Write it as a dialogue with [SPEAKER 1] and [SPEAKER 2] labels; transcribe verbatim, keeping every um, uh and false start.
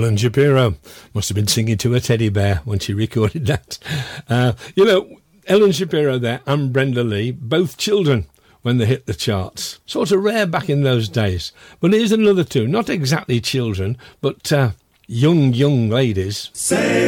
[SPEAKER 1] Ellen Shapiro must have been singing to a teddy bear when she recorded that. Uh, you know, Ellen Shapiro there and Brenda Lee, both children when they hit the charts. Sort of rare back in those days. But here's another two, not exactly children, but uh, young, young ladies. Say